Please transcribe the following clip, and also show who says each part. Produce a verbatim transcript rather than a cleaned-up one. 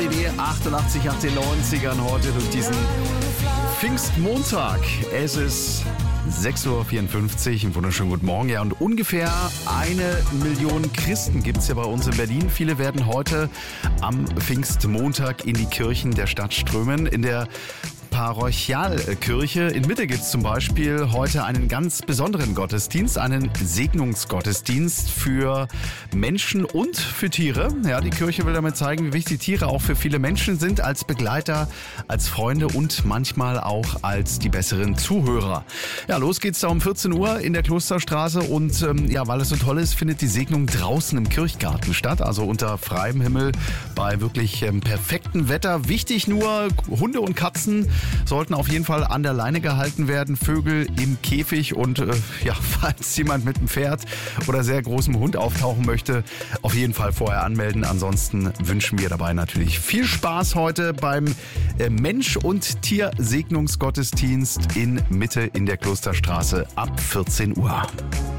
Speaker 1: D D achtundachtzig Komma acht den neunzigern heute durch diesen Pfingstmontag. Es ist sechs Uhr vierundfünfzig, einen wunderschönen guten Morgen. Ja, und ungefähr eine Million Christen gibt es ja bei uns in Berlin. Viele werden heute am Pfingstmontag in die Kirchen der Stadt strömen. In der Parochialkirche in Mitte gibt es zum Beispiel heute einen ganz besonderen Gottesdienst, einen Segnungsgottesdienst für Menschen und für Tiere. Ja, die Kirche will damit zeigen, wie wichtig Tiere auch für viele Menschen sind, als Begleiter, als Freunde und manchmal auch als die besseren Zuhörer. Ja, los geht's da um vierzehn Uhr in der Klosterstraße und ähm, ja, weil es so toll ist, findet die Segnung draußen im Kirchgarten statt, also unter freiem Himmel bei wirklich ähm, perfektem Wetter. Wichtig nur, Hunde und Katzen sollten auf jeden Fall an der Leine gehalten werden, Vögel im Käfig und äh, ja, falls jemand mit einem Pferd oder sehr großem Hund auftauchen möchte, auf jeden Fall vorher anmelden. Ansonsten wünschen wir dabei natürlich viel Spaß heute beim äh, Mensch- und Tiersegnungsgottesdienst in Mitte in der Klosterstraße ab vierzehn Uhr.